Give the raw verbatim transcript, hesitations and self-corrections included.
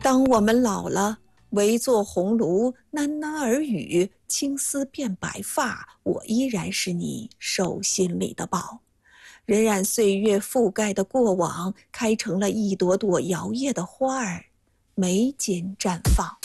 当我们老了，围坐红炉，喃喃耳语，青丝变白发，我依然是你手心里的宝。荏苒岁月覆盖的过往，开成了一朵朵摇曳的花儿，眉间绽放。